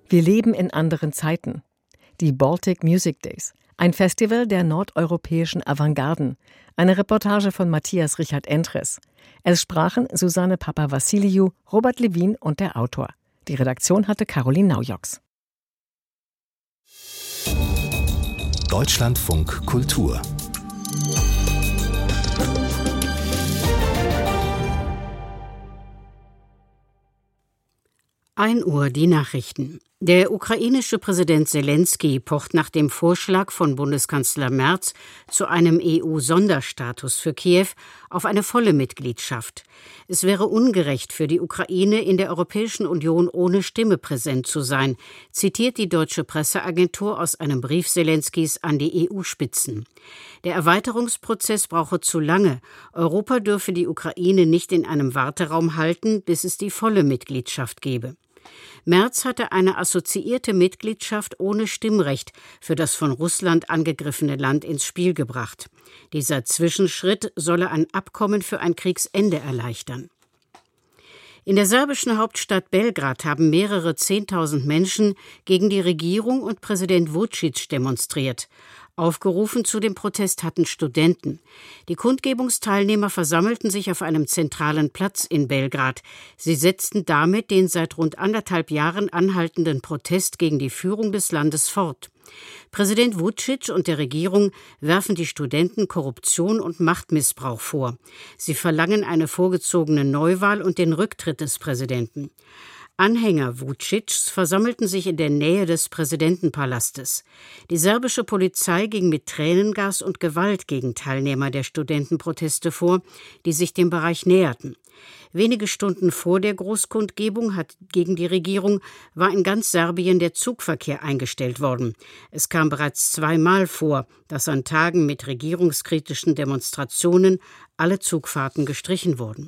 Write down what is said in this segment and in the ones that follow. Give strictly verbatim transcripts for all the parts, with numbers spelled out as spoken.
Wir leben in anderen Zeiten. Die Baltic Music Days, ein Festival der nordeuropäischen Avantgarden. Eine Reportage von Matthias Richard Entres. Es sprachen Susanne Papavassiliou, Robert Levin und der Autor. Die Redaktion hatte Caroline Naujoks. Deutschlandfunk Kultur. ein Uhr die Nachrichten. Der ukrainische Präsident Selenskyj pocht nach dem Vorschlag von Bundeskanzler Merz zu einem E U-Sonderstatus für Kiew auf eine volle Mitgliedschaft. Es wäre ungerecht für die Ukraine, in der Europäischen Union ohne Stimme präsent zu sein, zitiert die deutsche Presseagentur aus einem Brief Selenskys an die E U-Spitzen. Der Erweiterungsprozess brauche zu lange. Europa dürfe die Ukraine nicht in einem Warteraum halten, bis es die volle Mitgliedschaft gebe. Merz hatte eine assoziierte Mitgliedschaft ohne Stimmrecht für das von Russland angegriffene Land ins Spiel gebracht. Dieser Zwischenschritt solle ein Abkommen für ein Kriegsende erleichtern. In der serbischen Hauptstadt Belgrad haben mehrere Zehntausend Menschen gegen die Regierung und Präsident Vučić demonstriert. Aufgerufen zu dem Protest hatten Studenten. Die Kundgebungsteilnehmer versammelten sich auf einem zentralen Platz in Belgrad. Sie setzten damit den seit rund anderthalb Jahren anhaltenden Protest gegen die Führung des Landes fort. Präsident Vučić und der Regierung werfen die Studenten Korruption und Machtmissbrauch vor. Sie verlangen eine vorgezogene Neuwahl und den Rücktritt des Präsidenten. Anhänger Vučićs versammelten sich in der Nähe des Präsidentenpalastes. Die serbische Polizei ging mit Tränengas und Gewalt gegen Teilnehmer der Studentenproteste vor, die sich dem Bereich näherten. Wenige Stunden vor der Großkundgebung hat gegen die Regierung war in ganz Serbien der Zugverkehr eingestellt worden. Es kam bereits zweimal vor, dass an Tagen mit regierungskritischen Demonstrationen alle Zugfahrten gestrichen wurden.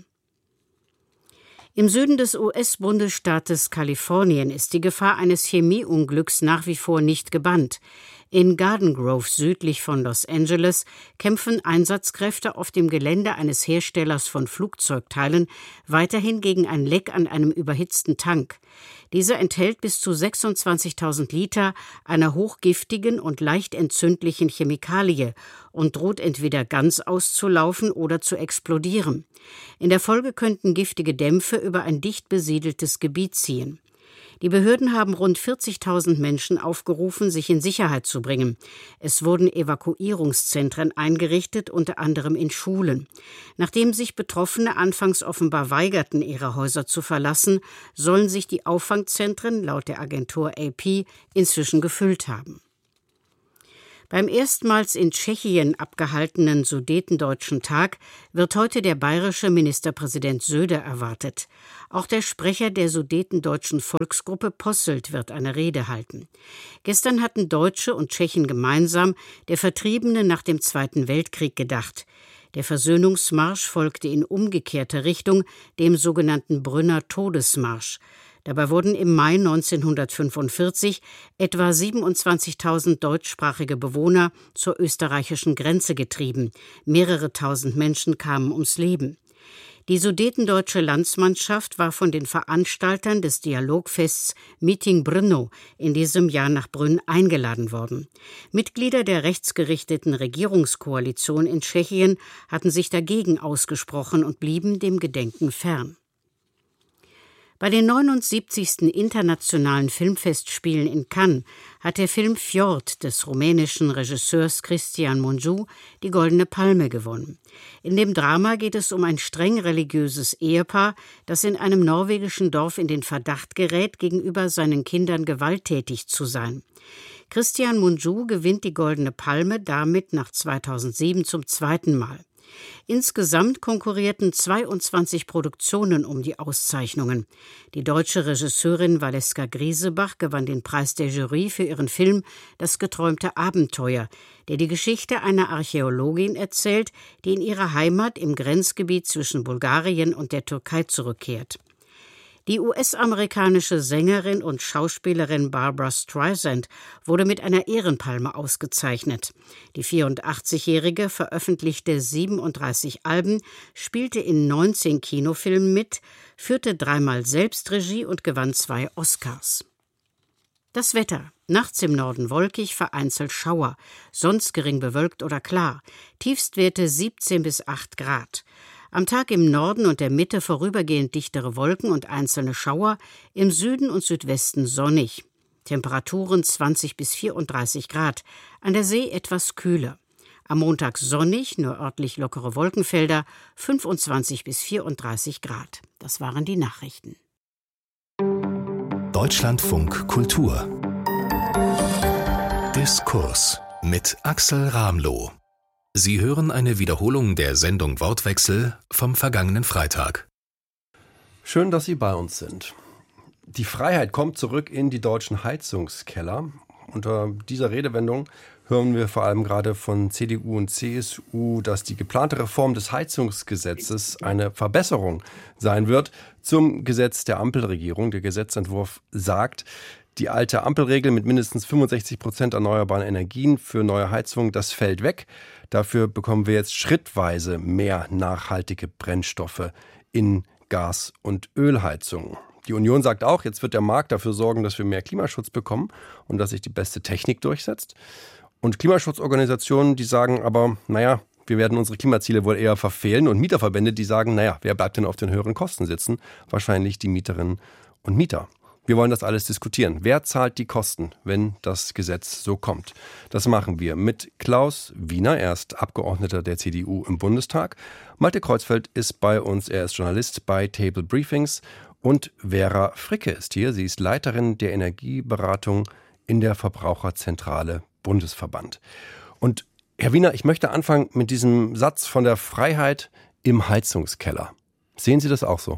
Im Süden des U S-Bundesstaates Kalifornien ist die Gefahr eines Chemieunglücks nach wie vor nicht gebannt. In Garden Grove südlich von Los Angeles kämpfen Einsatzkräfte auf dem Gelände eines Herstellers von Flugzeugteilen weiterhin gegen ein Leck an einem überhitzten Tank. Dieser enthält bis zu sechsundzwanzigtausend Liter einer hochgiftigen und leicht entzündlichen Chemikalie und droht entweder ganz auszulaufen oder zu explodieren. In der Folge könnten giftige Dämpfe über ein dicht besiedeltes Gebiet ziehen. Die Behörden haben rund vierzigtausend Menschen aufgerufen, sich in Sicherheit zu bringen. Es wurden Evakuierungszentren eingerichtet, unter anderem in Schulen. Nachdem sich Betroffene anfangs offenbar weigerten, ihre Häuser zu verlassen, sollen sich die Auffangzentren laut der Agentur A P inzwischen gefüllt haben. Beim erstmals in Tschechien abgehaltenen Sudetendeutschen Tag wird heute der bayerische Ministerpräsident Söder erwartet. Auch der Sprecher der Sudetendeutschen Volksgruppe Posselt wird eine Rede halten. Gestern hatten Deutsche und Tschechen gemeinsam der Vertriebenen nach dem Zweiten Weltkrieg gedacht. Der Versöhnungsmarsch folgte in umgekehrter Richtung dem sogenannten Brünner Todesmarsch. Dabei wurden im Mai neunzehnhundertfünfundvierzig etwa siebenundzwanzigtausend deutschsprachige Bewohner zur österreichischen Grenze getrieben. Mehrere tausend Menschen kamen ums Leben. Die sudetendeutsche Landsmannschaft war von den Veranstaltern des Dialogfests Meeting Brno in diesem Jahr nach Brünn eingeladen worden. Mitglieder der rechtsgerichteten Regierungskoalition in Tschechien hatten sich dagegen ausgesprochen und blieben dem Gedenken fern. Bei den neunundsiebzigsten Internationalen Filmfestspielen in Cannes hat der Film Fjord des rumänischen Regisseurs Cristian Mungiu die Goldene Palme gewonnen. In dem Drama geht es um ein streng religiöses Ehepaar, das in einem norwegischen Dorf in den Verdacht gerät, gegenüber seinen Kindern gewalttätig zu sein. Cristian Mungiu gewinnt die Goldene Palme damit nach zweitausendsieben zum zweiten Mal. Insgesamt konkurrierten zweiundzwanzig Produktionen um die Auszeichnungen. Die deutsche Regisseurin Valeska Griesebach gewann den Preis der Jury für ihren Film »Das geträumte Abenteuer«, der die Geschichte einer Archäologin erzählt, die in ihre Heimat im Grenzgebiet zwischen Bulgarien und der Türkei zurückkehrt. Die U S-amerikanische Sängerin und Schauspielerin Barbra Streisand wurde mit einer Ehrenpalme ausgezeichnet. Die vierundachtzigjährige veröffentlichte siebenunddreißig Alben, spielte in neunzehn Kinofilmen mit, führte dreimal selbst Regie und gewann zwei Oscars. Das Wetter. Nachts im Norden wolkig, vereinzelt Schauer. Sonst gering bewölkt oder klar. Tiefstwerte siebzehn bis acht Grad. Am Tag im Norden und der Mitte vorübergehend dichtere Wolken und einzelne Schauer. Im Süden und Südwesten sonnig. Temperaturen zwanzig bis vierunddreißig Grad. An der See etwas kühler. Am Montag sonnig, nur örtlich lockere Wolkenfelder. fünfundzwanzig bis vierunddreißig Grad. Das waren die Nachrichten. Deutschlandfunk Kultur Diskurs mit Axel Ramloh. Sie hören eine Wiederholung der Sendung Wortwechsel vom vergangenen Freitag. Schön, dass Sie bei uns sind. Die Freiheit kommt zurück in die deutschen Heizungskeller. Unter dieser Redewendung hören wir vor allem gerade von C D U und C S U, dass die geplante Reform des Heizungsgesetzes eine Verbesserung sein wird zum Gesetz der Ampelregierung. Der Gesetzentwurf sagt, die alte Ampelregel mit mindestens fünfundsechzig Prozent erneuerbaren Energien für neue Heizungen, das fällt weg. Dafür bekommen wir jetzt schrittweise mehr nachhaltige Brennstoffe in Gas- und Ölheizungen. Die Union sagt auch, jetzt wird der Markt dafür sorgen, dass wir mehr Klimaschutz bekommen und dass sich die beste Technik durchsetzt. Und Klimaschutzorganisationen, die sagen aber, naja, wir werden unsere Klimaziele wohl eher verfehlen. Und Mieterverbände, die sagen, naja, wer bleibt denn auf den höheren Kosten sitzen? Wahrscheinlich die Mieterinnen und Mieter. Wir wollen das alles diskutieren. Wer zahlt die Kosten, wenn das Gesetz so kommt? Das machen wir mit Klaus Wiener, er ist Abgeordneter der C D U im Bundestag. Malte Kreuzfeld ist bei uns, er ist Journalist bei Table Briefings. Und Vera Fricke ist hier, sie ist Leiterin der Energieberatung in der Verbraucherzentrale Bundesverband. Und Herr Wiener, ich möchte anfangen mit diesem Satz von der Freiheit im Heizungskeller. Sehen Sie das auch so?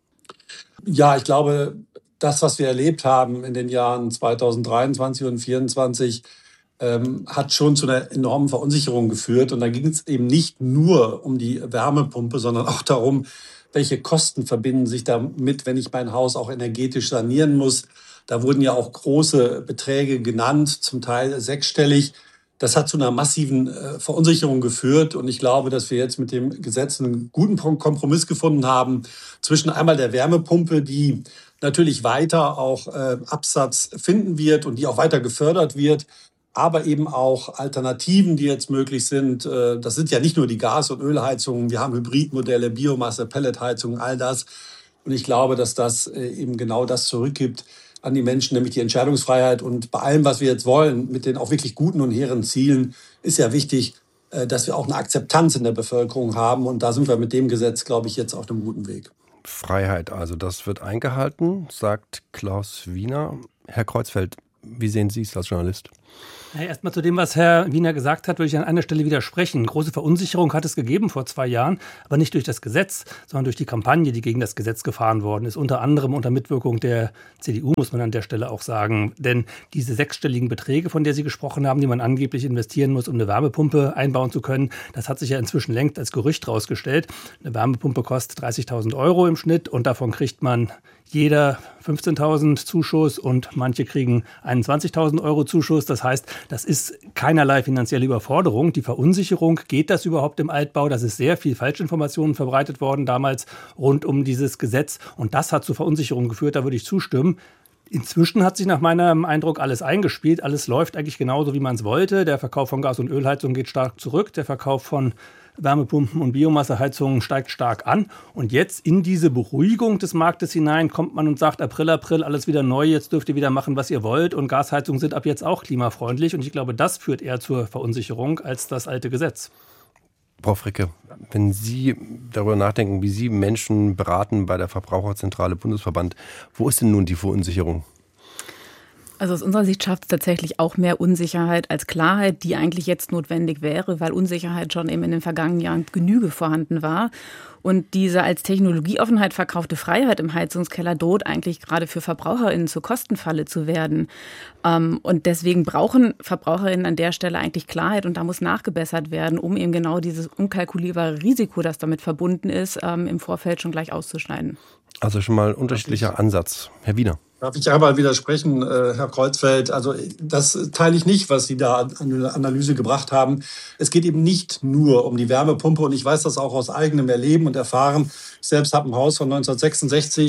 Ja, ich glaube, das, was wir erlebt haben in den Jahren zweitausenddreiundzwanzig und zweitausendvierundzwanzig, ähm, hat schon zu einer enormen Verunsicherung geführt. Und da ging es eben nicht nur um die Wärmepumpe, sondern auch darum, welche Kosten verbinden sich damit, wenn ich mein Haus auch energetisch sanieren muss. Da wurden ja auch große Beträge genannt, zum Teil sechsstellig. Das hat zu einer massiven äh, Verunsicherung geführt. Und ich glaube, dass wir jetzt mit dem Gesetz einen guten Kompromiss gefunden haben zwischen einmal der Wärmepumpe, die natürlich weiter auch äh, Absatz finden wird und die auch weiter gefördert wird, aber eben auch Alternativen, die jetzt möglich sind. Äh, das sind ja nicht nur die Gas- und Ölheizungen, wir haben Hybridmodelle, Biomasse, Pelletheizungen, all das. Und ich glaube, dass das äh, eben genau das zurückgibt an die Menschen, nämlich die Entscheidungsfreiheit. Und bei allem, was wir jetzt wollen, mit den auch wirklich guten und hehren Zielen, ist ja wichtig, äh, dass wir auch eine Akzeptanz in der Bevölkerung haben. Und da sind wir mit dem Gesetz, glaube ich, jetzt auf einem guten Weg. Freiheit, also das wird eingehalten, sagt Klaus Wiener. Herr Kreuzfeld, wie sehen Sie es als Journalist? Ja, erstmal zu dem, was Herr Wiener gesagt hat, würde ich an einer Stelle widersprechen. Große Verunsicherung hat es gegeben vor zwei Jahren, aber nicht durch das Gesetz, sondern durch die Kampagne, die gegen das Gesetz gefahren worden ist. Unter anderem unter Mitwirkung der C D U, muss man an der Stelle auch sagen. Denn diese sechsstelligen Beträge, von der Sie gesprochen haben, die man angeblich investieren muss, um eine Wärmepumpe einbauen zu können, das hat sich ja inzwischen längst als Gerücht rausgestellt. Eine Wärmepumpe kostet dreißigtausend Euro im Schnitt und davon kriegt man jeder fünfzehntausend Zuschuss und manche kriegen einundzwanzigtausend Euro Zuschuss. Das heißt, das ist keinerlei finanzielle Überforderung. Die Verunsicherung, geht das überhaupt im Altbau? Das ist sehr viel Falschinformationen verbreitet worden damals rund um dieses Gesetz. Und das hat zu Verunsicherung geführt, da würde ich zustimmen. Inzwischen hat sich nach meinem Eindruck alles eingespielt. Alles läuft eigentlich genauso, wie man es wollte. Der Verkauf von Gas- und Ölheizungen geht stark zurück. Der Verkauf von Wärmepumpen und Biomasseheizungen steigt stark an. Und jetzt in diese Beruhigung des Marktes hinein kommt man und sagt, April, April, alles wieder neu, jetzt dürft ihr wieder machen, was ihr wollt. Und Gasheizungen sind ab jetzt auch klimafreundlich. Und ich glaube, das führt eher zur Verunsicherung als das alte Gesetz. Frau Fricke, wenn Sie darüber nachdenken, wie Sie Menschen beraten bei der Verbraucherzentrale Bundesverband, wo ist denn nun die Verunsicherung? Also aus unserer Sicht schafft es tatsächlich auch mehr Unsicherheit als Klarheit, die eigentlich jetzt notwendig wäre, weil Unsicherheit schon eben in den vergangenen Jahren Genüge vorhanden war. Und diese als Technologieoffenheit verkaufte Freiheit im Heizungskeller droht eigentlich gerade für VerbraucherInnen zur Kostenfalle zu werden. Und deswegen brauchen VerbraucherInnen an der Stelle eigentlich Klarheit und da muss nachgebessert werden, um eben genau dieses unkalkulierbare Risiko, das damit verbunden ist, im Vorfeld schon gleich auszuschneiden. Also schon mal ein unterschiedlicher Ansatz. Herr Wiener. Darf ich einmal widersprechen, äh, Herr Kreuzfeld? Also das teile ich nicht, was Sie da an eine Analyse gebracht haben. Es geht eben nicht nur um die Wärmepumpe und ich weiß das auch aus eigenem Erleben und Erfahren. Ich selbst habe ein Haus von neunzehnhundertsechsundsechzig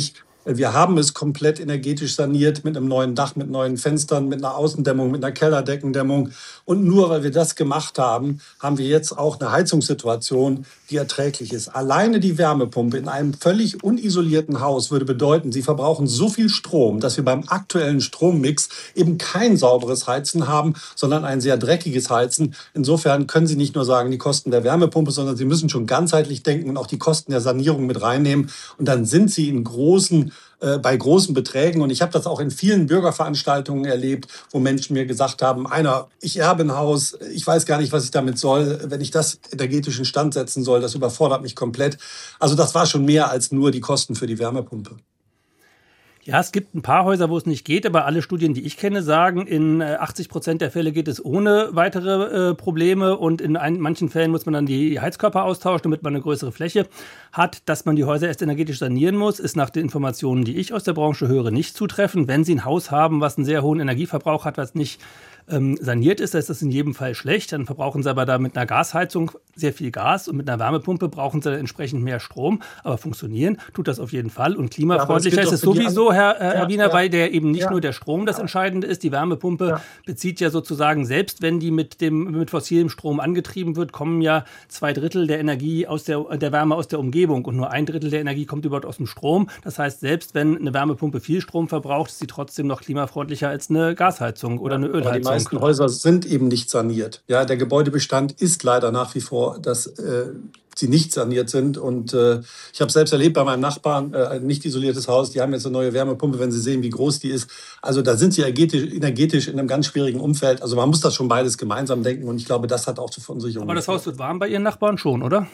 Wir haben es komplett energetisch saniert mit einem neuen Dach, mit neuen Fenstern, mit einer Außendämmung, mit einer Kellerdeckendämmung. Und nur weil wir das gemacht haben, haben wir jetzt auch eine Heizungssituation, die erträglich ist. Alleine die Wärmepumpe in einem völlig unisolierten Haus würde bedeuten, sie verbrauchen so viel Strom, dass wir beim aktuellen Strommix eben kein sauberes Heizen haben, sondern ein sehr dreckiges Heizen. Insofern können Sie nicht nur sagen, die Kosten der Wärmepumpe, sondern Sie müssen schon ganzheitlich denken und auch die Kosten der Sanierung mit reinnehmen. Und dann sind Sie in großen äh, bei großen Beträgen. Und ich habe das auch in vielen Bürgerveranstaltungen erlebt, wo Menschen mir gesagt haben, einer, ich erbe ein Haus, ich weiß gar nicht, was ich damit soll. Wenn ich das energetisch instand setzen soll, das überfordert mich komplett. Also das war schon mehr als nur die Kosten für die Wärmepumpe. Ja, es gibt ein paar Häuser, wo es nicht geht, aber alle Studien, die ich kenne, sagen, in achtzig Prozent der Fälle geht es ohne weitere äh, Probleme und in ein, manchen Fällen muss man dann die Heizkörper austauschen, damit man eine größere Fläche hat. Dass man die Häuser erst energetisch sanieren muss, ist nach den Informationen, die ich aus der Branche höre, nicht zutreffend. Wenn Sie ein Haus haben, was einen sehr hohen Energieverbrauch hat, was nicht ähm, saniert ist, dann ist das in jedem Fall schlecht. Dann verbrauchen Sie aber da mit einer Gasheizung sehr viel Gas und mit einer Wärmepumpe brauchen Sie entsprechend mehr Strom. Aber funktionieren tut das auf jeden Fall und klimafreundlicher ist es sowieso, Herr, Herr ja, Wiener, ja. weil der eben nicht ja. nur der Strom das Entscheidende ist. Die Wärmepumpe ja. bezieht ja sozusagen, selbst wenn die mit dem mit fossilem Strom angetrieben wird, kommen ja zwei Drittel der Energie aus der, der Wärme aus der Umgebung und nur ein Drittel der Energie kommt überhaupt aus dem Strom. Das heißt, selbst wenn eine Wärmepumpe viel Strom verbraucht, ist sie trotzdem noch klimafreundlicher als eine Gasheizung oder eine Ölheizung. Aber die meisten Häuser sind eben nicht saniert. Ja, der Gebäudebestand ist leider nach wie vor, dass äh, sie nicht saniert sind. Und äh, ich habe selbst erlebt bei meinem Nachbarn, äh, ein nicht isoliertes Haus, die haben jetzt eine neue Wärmepumpe, wenn Sie sehen, wie groß die ist. Also da sind sie energetisch, energetisch in einem ganz schwierigen Umfeld. Also man muss das schon beides gemeinsam denken und ich glaube, das hat auch zu Verunsicherung. Aber das Haus wird warm bei Ihren Nachbarn schon, oder?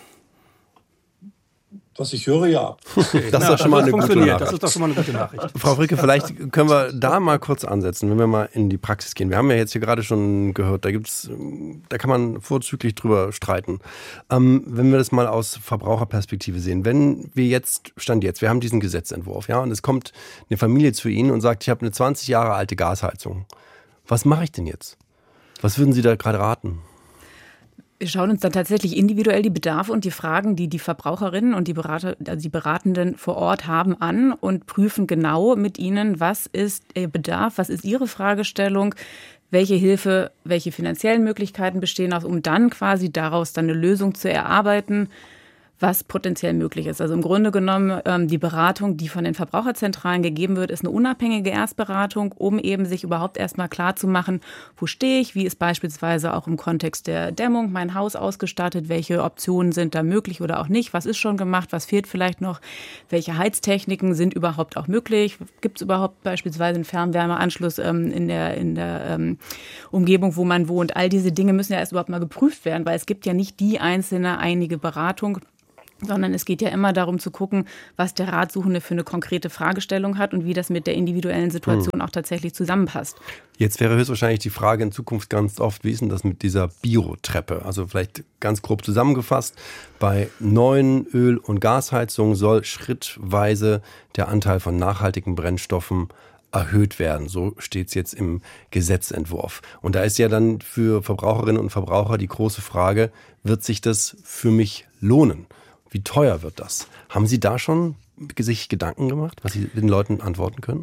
Was ich höre, ja. Okay, das, ist doch schon mal eine gute Nachricht. Das ist doch schon mal eine gute Nachricht. Frau Fricke, vielleicht können wir da mal kurz ansetzen, wenn wir mal in die Praxis gehen. Wir haben ja jetzt hier gerade schon gehört, da gibt's, da kann man vorzüglich drüber streiten. Ähm, wenn wir das mal aus Verbraucherperspektive sehen, wenn wir jetzt, Stand jetzt, wir haben diesen Gesetzentwurf, ja, und es kommt eine Familie zu Ihnen und sagt, ich habe eine zwanzig Jahre alte Gasheizung. Was mache ich denn jetzt? Was würden Sie da gerade raten? Wir schauen uns dann tatsächlich individuell die Bedarfe und die Fragen, die die Verbraucherinnen und die Berater, also die Beratenden vor Ort haben, an und prüfen genau mit ihnen, was ist ihr Bedarf, was ist ihre Fragestellung, welche Hilfe, welche finanziellen Möglichkeiten bestehen, um dann quasi daraus dann eine Lösung zu erarbeiten, was potenziell möglich ist. Also im Grunde genommen, ähm, die Beratung, die von den Verbraucherzentralen gegeben wird, ist eine unabhängige Erstberatung, um eben sich überhaupt erstmal klar zu machen, wo stehe ich, wie ist beispielsweise auch im Kontext der Dämmung mein Haus ausgestattet, welche Optionen sind da möglich oder auch nicht, was ist schon gemacht, was fehlt vielleicht noch, welche Heiztechniken sind überhaupt auch möglich, gibt es überhaupt beispielsweise einen Fernwärmeanschluss ähm, in der, in der ähm, Umgebung, wo man wohnt. All diese Dinge müssen ja erst überhaupt mal geprüft werden, weil es gibt ja nicht die einzelne einige Beratung, sondern es geht ja immer darum zu gucken, was der Ratsuchende für eine konkrete Fragestellung hat und wie das mit der individuellen Situation hm. auch tatsächlich zusammenpasst. Jetzt wäre höchstwahrscheinlich die Frage in Zukunft ganz oft, wie ist denn das mit dieser Biotreppe? Also vielleicht ganz grob zusammengefasst, bei neuen Öl- und Gasheizungen soll schrittweise der Anteil von nachhaltigen Brennstoffen erhöht werden. So steht es jetzt im Gesetzentwurf. Und da ist ja dann für Verbraucherinnen und Verbraucher die große Frage, wird sich das für mich lohnen? Wie teuer wird das? Haben Sie da schon sich Gedanken gemacht, was Sie den Leuten antworten können?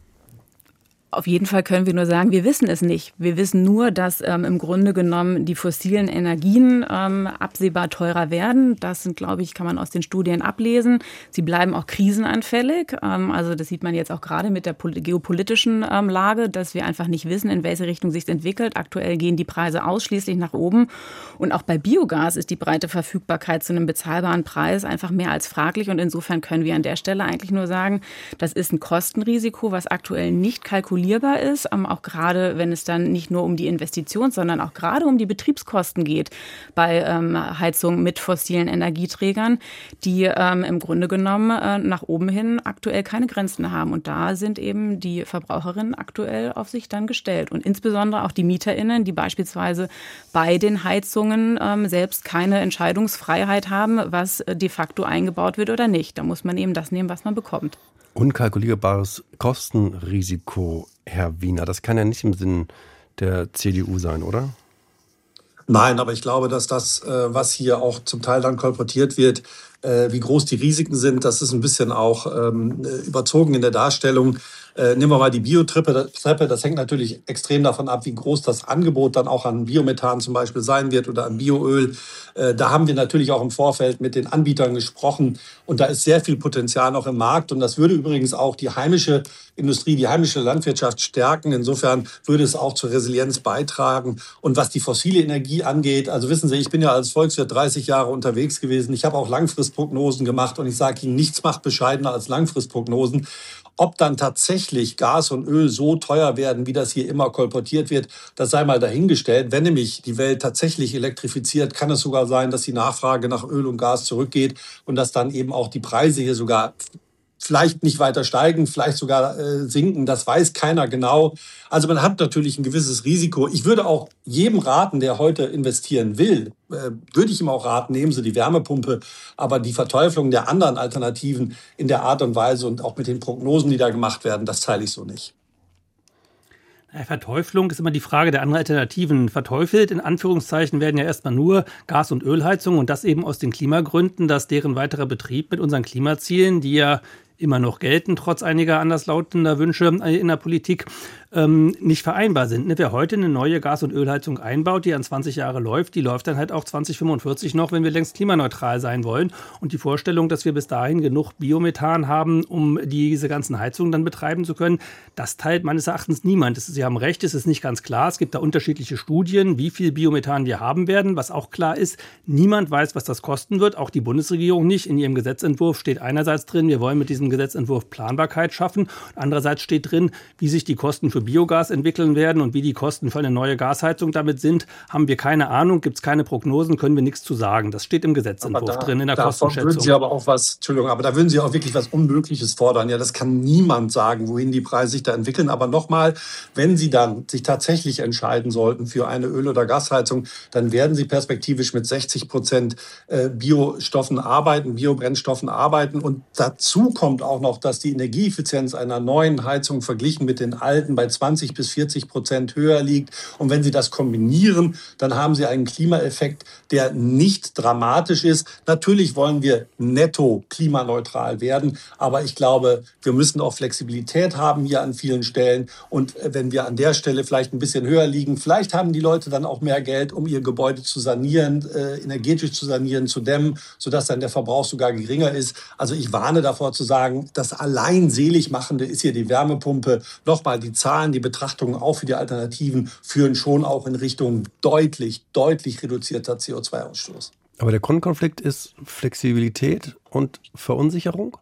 Auf jeden Fall können wir nur sagen, wir wissen es nicht. Wir wissen nur, dass ähm, im Grunde genommen die fossilen Energien ähm, absehbar teurer werden. Das sind, glaube ich, kann man aus den Studien ablesen. Sie bleiben auch krisenanfällig. Ähm, also das sieht man jetzt auch gerade mit der pol- geopolitischen ähm, Lage, dass wir einfach nicht wissen, in welche Richtung sich entwickelt. Aktuell gehen die Preise ausschließlich nach oben. Und auch bei Biogas ist die breite Verfügbarkeit zu einem bezahlbaren Preis einfach mehr als fraglich. Und insofern können wir an der Stelle eigentlich nur sagen, das ist ein Kostenrisiko, was aktuell nicht kalkuliert ist, auch gerade wenn es dann nicht nur um die Investition, sondern auch gerade um die Betriebskosten geht bei ähm, Heizung mit fossilen Energieträgern, die ähm, im Grunde genommen äh, nach oben hin aktuell keine Grenzen haben. Und da sind eben die Verbraucherinnen aktuell auf sich dann gestellt. Und insbesondere auch die MieterInnen, die beispielsweise bei den Heizungen ähm, selbst keine Entscheidungsfreiheit haben, was de facto eingebaut wird oder nicht. Da muss man eben das nehmen, was man bekommt. Unkalkulierbares Kostenrisiko, Herr Wiener, das kann ja nicht im Sinn der C D U sein, oder? Nein, aber ich glaube, dass das, was hier auch zum Teil dann kolportiert wird, äh, wie groß die Risiken sind. Das ist ein bisschen auch ähm, überzogen in der Darstellung. Äh, nehmen wir mal die Biotreppe. Das hängt natürlich extrem davon ab, wie groß das Angebot dann auch an Biomethan zum Beispiel sein wird oder an Bioöl. Äh, da haben wir natürlich auch im Vorfeld mit den Anbietern gesprochen. Und da ist sehr viel Potenzial noch im Markt. Und das würde übrigens auch die heimische Industrie, die heimische Landwirtschaft stärken. Insofern würde es auch zur Resilienz beitragen. Und was die fossile Energie angeht, also wissen Sie, ich bin ja als Volkswirt dreißig Jahre unterwegs gewesen. Ich habe auch Langfristprognosen gemacht. Und ich sage Ihnen, nichts macht bescheidener als Langfristprognosen. Ob dann tatsächlich Gas und Öl so teuer werden, wie das hier immer kolportiert wird, das sei mal dahingestellt. Wenn nämlich die Welt tatsächlich elektrifiziert, kann es sogar sein, dass die Nachfrage nach Öl und Gas zurückgeht und dass dann eben auch die Preise hier sogar vielleicht nicht weiter steigen, vielleicht sogar äh, sinken. Das weiß keiner genau. Also man hat natürlich ein gewisses Risiko. Ich würde auch jedem raten, der heute investieren will, äh, würde ich ihm auch raten, nehmen Sie die Wärmepumpe. Aber die Verteuflung der anderen Alternativen in der Art und Weise und auch mit den Prognosen, die da gemacht werden, das teile ich so nicht. Verteuflung ist immer die Frage der anderen Alternativen. Verteufelt, in Anführungszeichen, werden ja erstmal nur Gas- und Ölheizung und das eben aus den Klimagründen, dass deren weiterer Betrieb mit unseren Klimazielen, die ja immer noch gelten, trotz einiger anderslautender Wünsche in der Politik, ähm, nicht vereinbar sind. Wer heute eine neue Gas- und Ölheizung einbaut, die an zwanzig Jahre läuft, die läuft dann halt auch zwanzig fünfundvierzig noch, wenn wir längst klimaneutral sein wollen. Und die Vorstellung, dass wir bis dahin genug Biomethan haben, um diese ganzen Heizungen dann betreiben zu können, das teilt meines Erachtens niemand. Sie haben recht, es ist nicht ganz klar. Es gibt da unterschiedliche Studien, wie viel Biomethan wir haben werden. Was auch klar ist, niemand weiß, was das kosten wird, auch die Bundesregierung nicht. In ihrem Gesetzentwurf steht einerseits drin, wir wollen mit diesem Gesetzentwurf Planbarkeit schaffen. Andererseits steht drin, wie sich die Kosten für Biogas entwickeln werden und wie die Kosten für eine neue Gasheizung damit sind, haben wir keine Ahnung, gibt es keine Prognosen, können wir nichts zu sagen. Das steht im Gesetzentwurf da, drin, in der Kostenschätzung. Würden Sie aber auch was, Entschuldigung, aber da würden Sie auch wirklich was Unmögliches fordern. Ja, das kann niemand sagen, wohin die Preise sich da entwickeln. Aber nochmal, wenn Sie dann sich tatsächlich entscheiden sollten für eine Öl- oder Gasheizung, dann werden Sie perspektivisch mit sechzig Prozent Biostoffen arbeiten, Biobrennstoffen arbeiten. Und dazu kommt auch noch, dass die Energieeffizienz einer neuen Heizung verglichen mit den alten bei zwanzig bis vierzig Prozent höher liegt. Und wenn Sie das kombinieren, dann haben Sie einen Klimaeffekt, der nicht dramatisch ist. Natürlich wollen wir netto klimaneutral werden, aber ich glaube, wir müssen auch Flexibilität haben hier an vielen Stellen. Und wenn wir an der Stelle vielleicht ein bisschen höher liegen, vielleicht haben die Leute dann auch mehr Geld, um ihr Gebäude zu sanieren, äh, energetisch zu sanieren, zu dämmen, sodass dann der Verbrauch sogar geringer ist. Also ich warne davor zu sagen, das allein Seligmachende ist hier die Wärmepumpe. Nochmal, die Zahlen, die Betrachtungen auch für die Alternativen führen schon auch in Richtung deutlich, deutlich reduzierter C O zwei Ausstoß. Aber der Grundkonflikt ist Flexibilität und Verunsicherung?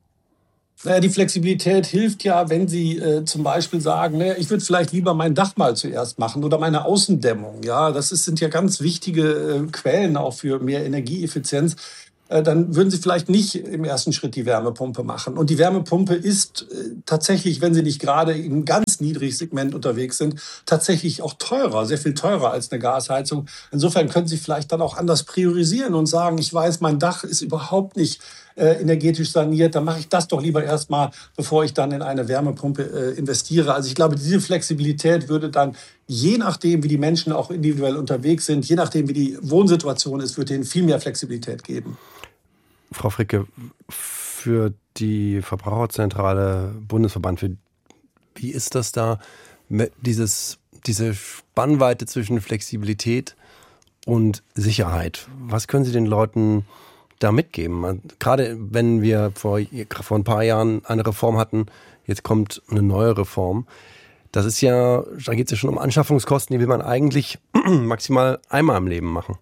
Naja, die Flexibilität hilft ja, wenn Sie äh, zum Beispiel sagen, naja, ich würde vielleicht lieber mein Dach mal zuerst machen oder meine Außendämmung. Ja, das ist, sind ja ganz wichtige äh, Quellen auch für mehr Energieeffizienz. Dann würden Sie vielleicht nicht im ersten Schritt die Wärmepumpe machen. Und die Wärmepumpe ist tatsächlich, wenn Sie nicht gerade im ganz niedrigen Segment unterwegs sind, tatsächlich auch teurer, sehr viel teurer als eine Gasheizung. Insofern können Sie vielleicht dann auch anders priorisieren und sagen, ich weiß, mein Dach ist überhaupt nicht äh, energetisch saniert, dann mache ich das doch lieber erstmal, bevor ich dann in eine Wärmepumpe äh, investiere. Also ich glaube, diese Flexibilität würde dann, je nachdem, wie die Menschen auch individuell unterwegs sind, je nachdem, wie die Wohnsituation ist, würde ihnen viel mehr Flexibilität geben. Frau Fricke, für die Verbraucherzentrale Bundesverband, für, wie ist das da, dieses, diese Spannweite zwischen Flexibilität und Sicherheit? Was können Sie den Leuten da mitgeben? Gerade wenn wir vor, vor ein paar Jahren eine Reform hatten, jetzt kommt eine neue Reform. Das ist ja, da geht es ja schon um Anschaffungskosten, die will man eigentlich maximal einmal im Leben machen.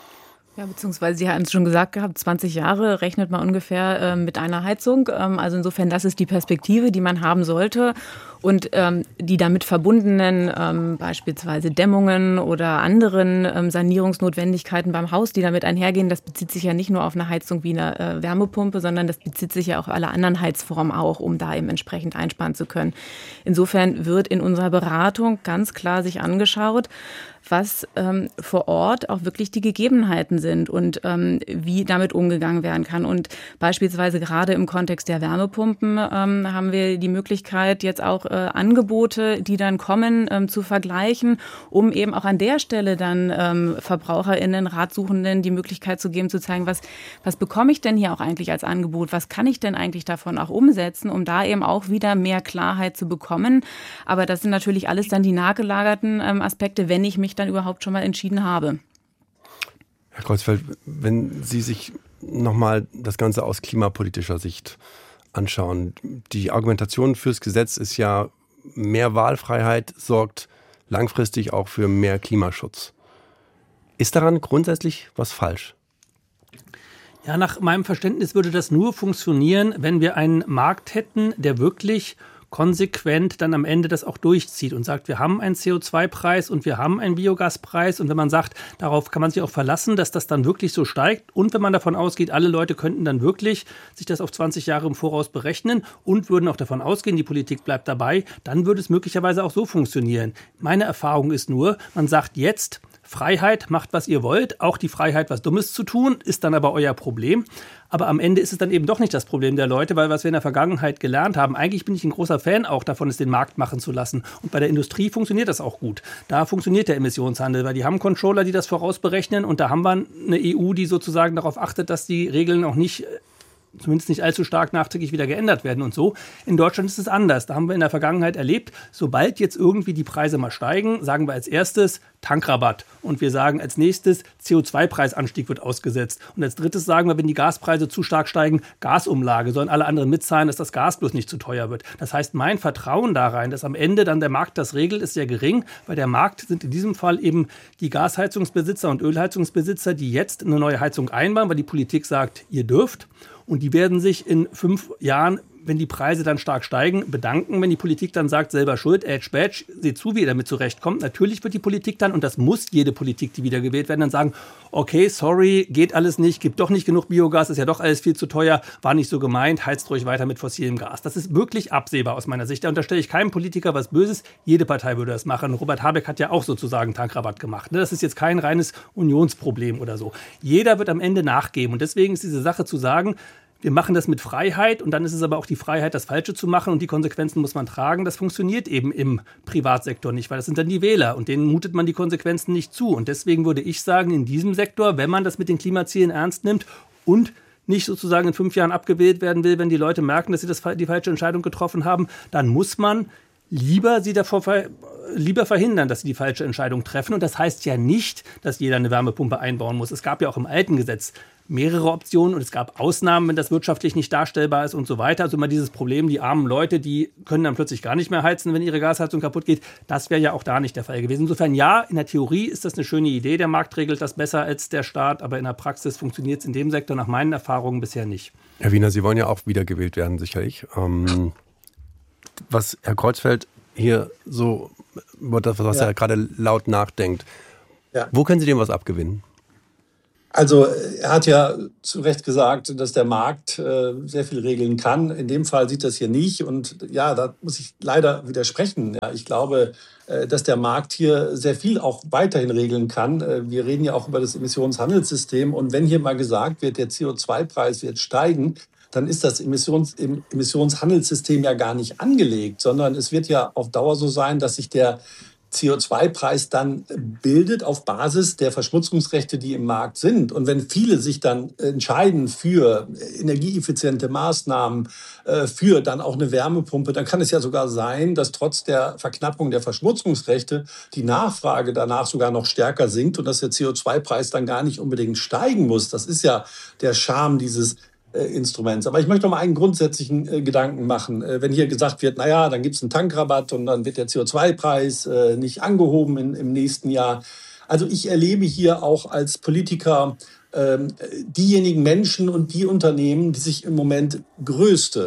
Ja, beziehungsweise Sie hatten es schon gesagt gehabt, zwanzig Jahre rechnet man ungefähr äh, mit einer Heizung. Ähm, also insofern, das ist die Perspektive, die man haben sollte. Und ähm, die damit verbundenen ähm, beispielsweise Dämmungen oder anderen ähm, Sanierungsnotwendigkeiten beim Haus, die damit einhergehen, das bezieht sich ja nicht nur auf eine Heizung wie eine äh, Wärmepumpe, sondern das bezieht sich ja auf alle anderen Heizformen auch, um da eben entsprechend einsparen zu können. Insofern wird in unserer Beratung ganz klar sich angeschaut, was ähm, vor Ort auch wirklich die Gegebenheiten sind und ähm, wie damit umgegangen werden kann. Und beispielsweise gerade im Kontext der Wärmepumpen ähm, haben wir die Möglichkeit, jetzt auch äh, Angebote, die dann kommen, ähm, zu vergleichen, um eben auch an der Stelle dann ähm, VerbraucherInnen, Ratsuchenden die Möglichkeit zu geben, zu zeigen, was, was bekomme ich denn hier auch eigentlich als Angebot, was kann ich denn eigentlich davon auch umsetzen, um da eben auch wieder mehr Klarheit zu bekommen. Aber das sind natürlich alles dann die nachgelagerten ähm, Aspekte, wenn ich mich dann überhaupt schon mal entschieden habe. Herr Kreuzfeld, wenn Sie sich nochmal das Ganze aus klimapolitischer Sicht anschauen, die Argumentation fürs Gesetz ist ja, mehr Wahlfreiheit sorgt langfristig auch für mehr Klimaschutz. Ist daran grundsätzlich was falsch? Ja, nach meinem Verständnis würde das nur funktionieren, wenn wir einen Markt hätten, der wirklich konsequent dann am Ende das auch durchzieht und sagt, wir haben einen C O zwei Preis und wir haben einen Biogaspreis. Und wenn man sagt, darauf kann man sich auch verlassen, dass das dann wirklich so steigt. Und wenn man davon ausgeht, alle Leute könnten dann wirklich sich das auf zwanzig Jahre im Voraus berechnen und würden auch davon ausgehen, die Politik bleibt dabei, dann würde es möglicherweise auch so funktionieren. Meine Erfahrung ist nur, man sagt jetzt, Freiheit, macht, was ihr wollt. Auch die Freiheit, was Dummes zu tun, ist dann aber euer Problem. Aber am Ende ist es dann eben doch nicht das Problem der Leute, weil was wir in der Vergangenheit gelernt haben, eigentlich bin ich ein großer Fan auch davon, es den Markt machen zu lassen. Und bei der Industrie funktioniert das auch gut. Da funktioniert der Emissionshandel, weil die haben Controller, die das vorausberechnen. Und da haben wir eine E U, die sozusagen darauf achtet, dass die Regeln auch nicht, zumindest nicht allzu stark nachträglich wieder geändert werden und so. In Deutschland ist es anders. Da haben wir in der Vergangenheit erlebt, sobald jetzt irgendwie die Preise mal steigen, sagen wir als erstes Tankrabatt. Und wir sagen als nächstes, C O zwei Preisanstieg wird ausgesetzt. Und als drittes sagen wir, wenn die Gaspreise zu stark steigen, Gasumlage. Sollen alle anderen mitzahlen, dass das Gas bloß nicht zu teuer wird. Das heißt, mein Vertrauen da rein, dass am Ende dann der Markt das regelt, ist sehr gering, weil der Markt sind in diesem Fall eben die Gasheizungsbesitzer und Ölheizungsbesitzer, die jetzt eine neue Heizung einbauen, weil die Politik sagt, ihr dürft. Und die werden sich in fünf Jahren, wenn die Preise dann stark steigen, bedanken, wenn die Politik dann sagt, selber schuld, Edge Badge, seht zu, wie ihr damit zurechtkommt. Natürlich wird die Politik dann, und das muss jede Politik, die wiedergewählt werden, dann sagen, okay, sorry, geht alles nicht, gibt doch nicht genug Biogas, ist ja doch alles viel zu teuer, war nicht so gemeint, heizt ruhig weiter mit fossilem Gas. Das ist wirklich absehbar aus meiner Sicht. Da unterstelle ich keinem Politiker was Böses, jede Partei würde das machen. Robert Habeck hat ja auch sozusagen Tankrabatt gemacht. Das ist jetzt kein reines Unionsproblem oder so. Jeder wird am Ende nachgeben und deswegen ist diese Sache zu sagen, wir machen das mit Freiheit und dann ist es aber auch die Freiheit, das Falsche zu machen und die Konsequenzen muss man tragen. Das funktioniert eben im Privatsektor nicht, weil das sind dann die Wähler und denen mutet man die Konsequenzen nicht zu. Und deswegen würde ich sagen, in diesem Sektor, wenn man das mit den Klimazielen ernst nimmt und nicht sozusagen in fünf Jahren abgewählt werden will, wenn die Leute merken, dass sie das, die falsche Entscheidung getroffen haben, dann muss man lieber sie davor ver- lieber verhindern, dass sie die falsche Entscheidung treffen. Und das heißt ja nicht, dass jeder eine Wärmepumpe einbauen muss. Es gab ja auch im alten Gesetz mehrere Optionen und es gab Ausnahmen, wenn das wirtschaftlich nicht darstellbar ist und so weiter. Also immer dieses Problem, die armen Leute, die können dann plötzlich gar nicht mehr heizen, wenn ihre Gasheizung kaputt geht. Das wäre ja auch da nicht der Fall gewesen. Insofern ja, in der Theorie ist das eine schöne Idee. Der Markt regelt das besser als der Staat, aber in der Praxis funktioniert es in dem Sektor nach meinen Erfahrungen bisher nicht. Herr Wiener, Sie wollen ja auch wiedergewählt werden, sicherlich. Ähm, was Herr Kreuzfeld hier so, das, was ja. er gerade laut nachdenkt, ja. Wo können Sie dem was abgewinnen? Also er hat ja zu Recht gesagt, dass der Markt äh, sehr viel regeln kann. In dem Fall sieht das hier nicht. Und ja, da muss ich leider widersprechen. Ja, ich glaube, äh, dass der Markt hier sehr viel auch weiterhin regeln kann. Äh, wir reden ja auch über das Emissionshandelssystem. Und wenn hier mal gesagt wird, der C O zwei Preis wird steigen, dann ist das Emissions- im Emissionshandelssystem ja gar nicht angelegt, sondern es wird ja auf Dauer so sein, dass sich der C O zwei Preis dann bildet auf Basis der Verschmutzungsrechte, die im Markt sind. Und wenn viele sich dann entscheiden für energieeffiziente Maßnahmen, für dann auch eine Wärmepumpe, dann kann es ja sogar sein, dass trotz der Verknappung der Verschmutzungsrechte die Nachfrage danach sogar noch stärker sinkt und dass der C O zwei Preis dann gar nicht unbedingt steigen muss. Das ist ja der Charme dieses Instruments. Aber ich möchte noch mal einen grundsätzlichen äh, Gedanken machen. Äh, wenn hier gesagt wird, naja, dann gibt es einen Tankrabatt und dann wird der C O zwei Preis äh, nicht angehoben in, im nächsten Jahr. Also ich erlebe hier auch als Politiker äh, diejenigen Menschen und die Unternehmen, die sich im Moment größte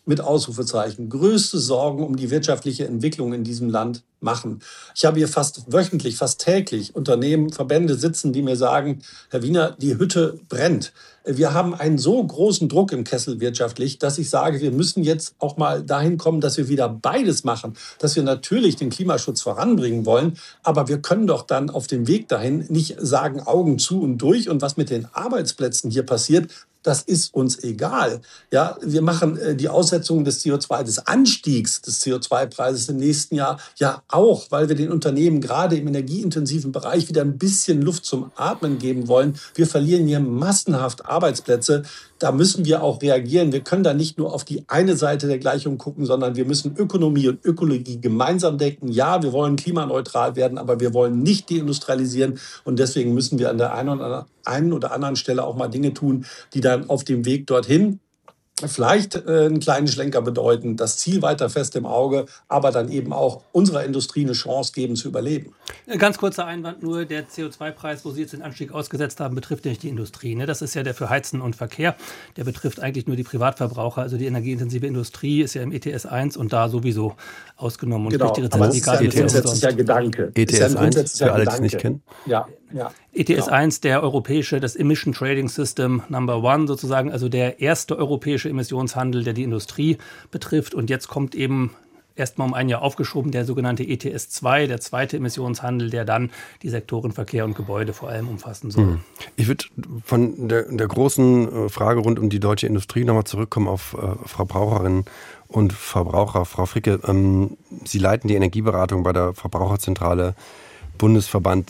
mit Ausrufezeichen, größte Sorgen um die wirtschaftliche Entwicklung in diesem Land machen. Ich habe hier fast wöchentlich, fast täglich Unternehmen, Verbände sitzen, die mir sagen, Herr Wiener, die Hütte brennt. Wir haben einen so großen Druck im Kessel wirtschaftlich, dass ich sage, wir müssen jetzt auch mal dahin kommen, dass wir wieder beides machen, dass wir natürlich den Klimaschutz voranbringen wollen, aber wir können doch dann auf dem Weg dahin nicht sagen, Augen zu und durch. Und was mit den Arbeitsplätzen hier passiert, das ist uns egal. Ja, wir machen äh, die Aussetzung des C O zwei, des Anstiegs des C O zwei Preises im nächsten Jahr ja auch, weil wir den Unternehmen gerade im energieintensiven Bereich wieder ein bisschen Luft zum Atmen geben wollen. Wir verlieren hier massenhaft Arbeitsplätze. Da müssen wir auch reagieren. Wir können da nicht nur auf die eine Seite der Gleichung gucken, sondern wir müssen Ökonomie und Ökologie gemeinsam denken. Ja, wir wollen klimaneutral werden, aber wir wollen nicht deindustrialisieren. Und deswegen müssen wir an der einen oder einen oder anderen Stelle auch mal Dinge tun, die dann auf dem Weg dorthin vielleicht äh, einen kleinen Schlenker bedeuten, das Ziel weiter fest im Auge, aber dann eben auch unserer Industrie eine Chance geben zu überleben. Ein ganz kurzer Einwand nur, der C O zwei Preis, wo Sie jetzt den Anstieg ausgesetzt haben, betrifft ja nicht die Industrie. Ne? Das ist ja der für Heizen und Verkehr. Der betrifft eigentlich nur die Privatverbraucher. Also die energieintensive Industrie ist ja im E T S eins und da sowieso ausgenommen. Und genau, durch die aber das ist ja ein grundsätzlicher Gedanke. E T S eins, für alle, die es nicht kennen. Ja, ja. E T S eins, der europäische, das Emission Trading System Number One sozusagen, also der erste europäische Emissionshandel, der die Industrie betrifft. Und jetzt kommt eben erstmal um ein Jahr aufgeschoben der sogenannte E T S zwei, der zweite Emissionshandel, der dann die Sektoren Verkehr und Gebäude vor allem umfassen soll. Ich würde von der, der großen Frage rund um die deutsche Industrie nochmal zurückkommen auf äh, Verbraucherinnen und Verbraucher. Frau Fricke, ähm, Sie leiten die Energieberatung bei der Verbraucherzentrale Bundesverband.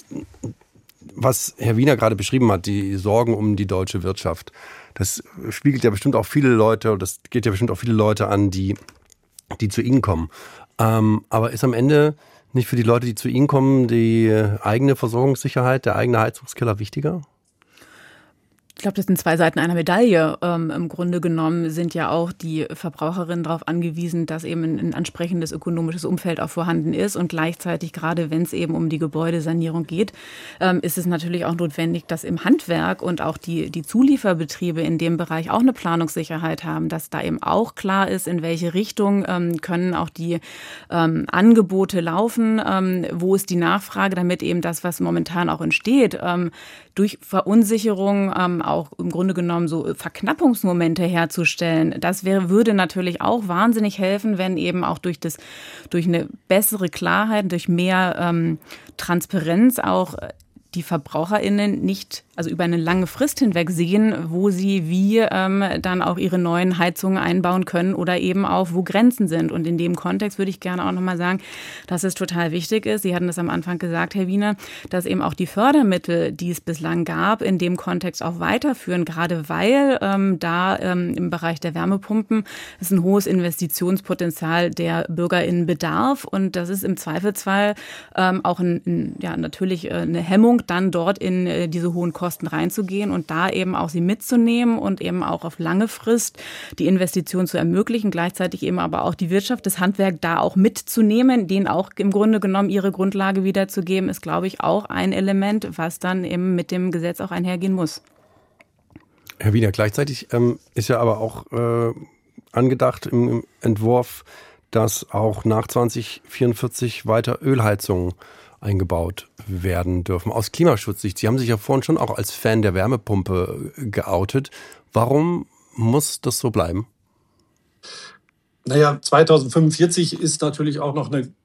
Was Herr Wiener gerade beschrieben hat, die Sorgen um die deutsche Wirtschaft, das spiegelt ja bestimmt auch viele Leute, das geht ja bestimmt auch viele Leute an, die, die zu Ihnen kommen. Ähm, aber ist am Ende nicht für die Leute, die zu Ihnen kommen, die eigene Versorgungssicherheit, der eigene Heizungskeller wichtiger? Ich glaube, das sind zwei Seiten einer Medaille. Ähm, im Grunde genommen sind ja auch die Verbraucherinnen darauf angewiesen, dass eben ein, ein ansprechendes ökonomisches Umfeld auch vorhanden ist. Und gleichzeitig, gerade wenn es eben um die Gebäudesanierung geht, ähm, ist es natürlich auch notwendig, dass im Handwerk und auch die, die Zulieferbetriebe in dem Bereich auch eine Planungssicherheit haben, dass da eben auch klar ist, in welche Richtung ähm, können auch die ähm, Angebote laufen, ähm, wo ist die Nachfrage, damit eben das, was momentan auch entsteht, ähm, durch Verunsicherung ähm, auch im Grunde genommen so Verknappungsmomente herzustellen. Das wäre, würde natürlich auch wahnsinnig helfen, wenn eben auch durch das, durch eine bessere Klarheit, durch mehr ähm, Transparenz auch die VerbraucherInnen nicht, also über eine lange Frist hinweg sehen, wo sie wie ähm, dann auch ihre neuen Heizungen einbauen können oder eben auch, wo Grenzen sind. Und in dem Kontext würde ich gerne auch nochmal sagen, dass es total wichtig ist, Sie hatten das am Anfang gesagt, Herr Wiener, dass eben auch die Fördermittel, die es bislang gab, in dem Kontext auch weiterführen, gerade weil ähm, da ähm, im Bereich der Wärmepumpen es ein hohes Investitionspotenzial der BürgerInnen bedarf. Und das ist im Zweifelsfall ähm, auch ein, ein, ja, natürlich äh, eine Hemmung, dann dort in äh, diese hohen Kosten reinzugehen und da eben auch sie mitzunehmen und eben auch auf lange Frist die Investition zu ermöglichen, gleichzeitig eben aber auch die Wirtschaft, das Handwerk da auch mitzunehmen, denen auch im Grunde genommen ihre Grundlage wiederzugeben, ist, glaube ich, auch ein Element, was dann eben mit dem Gesetz auch einhergehen muss. Herr Wiener, gleichzeitig ähm, ist ja aber auch äh, angedacht im, im Entwurf, dass auch nach zwanzig vierundvierzig weiter Ölheizungen eingebaut werden dürfen. Aus Klimaschutzsicht, Sie haben sich ja vorhin schon auch als Fan der Wärmepumpe geoutet. Warum muss das so bleiben? Naja, zweitausendfünfundvierzig ist natürlich auch noch eine